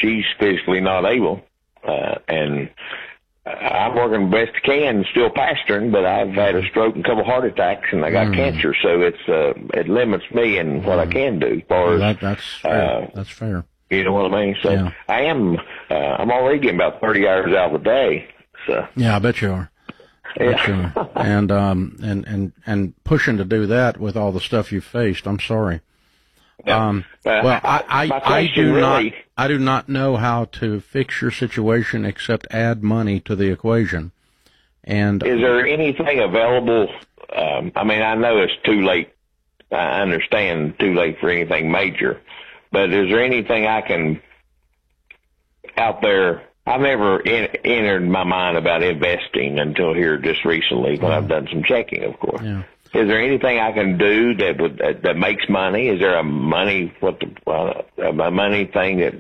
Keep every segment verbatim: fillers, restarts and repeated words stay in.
she's physically not able, uh, and I'm working the best I can, still pastoring, but I've had a stroke and a couple heart attacks, and I got mm. cancer, so it's uh, it limits me in what mm. I can do. As far as that, that's fair. Uh, that's fair. You know what I mean? So yeah. I am. Uh, I'm already getting about thirty hours out of the day. So yeah, I bet you are. Yeah. Sure. and um and and and pushing to do that with all the stuff you've faced, I'm sorry. Yeah. Um, well, I I, I do really, not I do not know how to fix your situation except add money to the equation. And is there anything available? Um, I mean, I know it's too late. I understand too late for anything major, but is there anything I can out there? I've never in, entered my mind about investing until here just recently when mm. I've done some checking, of course. Yeah. Is there anything I can do that would that, that makes money? Is there a money what the uh, a money thing that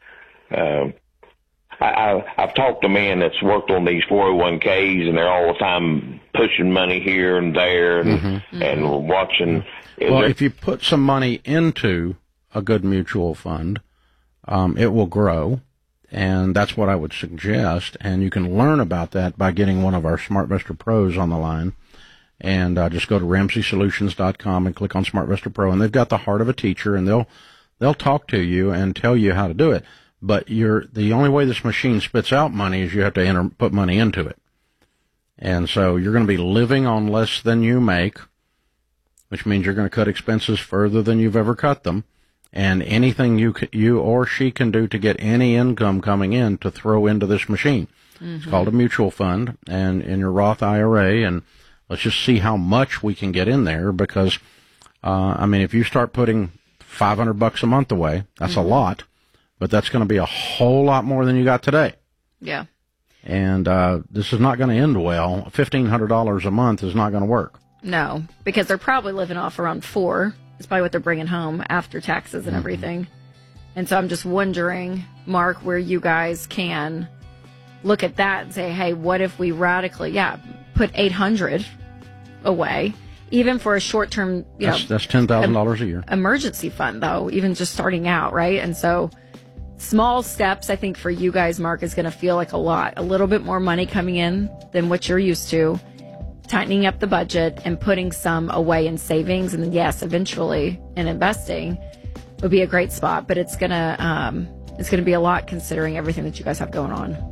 uh, I, I I've talked to men that's worked on these four oh one K's and they're all the time pushing money here and there and mm-hmm. and mm-hmm. watching. Well, there... if you put some money into a good mutual fund, um, it will grow. And that's what I would suggest. And you can learn about that by getting one of our SmartVestor Pros on the line. And uh, just go to Ramsey Solutions dot com and click on SmartVestor Pro. And they've got the heart of a teacher, and they'll they'll talk to you and tell you how to do it. But you're the only way this machine spits out money is you have to enter, put money into it. And so you're going to be living on less than you make, which means you're going to cut expenses further than you've ever cut them. And anything you you or she can do to get any income coming in to throw into this machine. Mm-hmm. It's called a mutual fund, and in your Roth I R A, and let's just see how much we can get in there because, uh, I mean, if you start putting five hundred bucks a month away, that's mm-hmm. a lot, but that's going to be a whole lot more than you got today. Yeah. And uh, this is not going to end well. fifteen hundred dollars a month is not going to work. No, because they're probably living off around four. It's probably what they're bringing home after taxes and mm-hmm. everything. And so I'm just wondering, Mark, where you guys can look at that and say, hey, what if we radically, yeah, put eight hundred away, even for a short-term, you that's, know. That's ten thousand dollars a year. Emergency fund, though, even just starting out, right? And so small steps, I think, for you guys, Mark, is going to feel like a lot. A little bit more money coming in than what you're used to. Tightening up the budget and putting some away in savings, and then yes, eventually in investing would be a great spot. But it's gonna um, it's gonna be a lot considering everything that you guys have going on.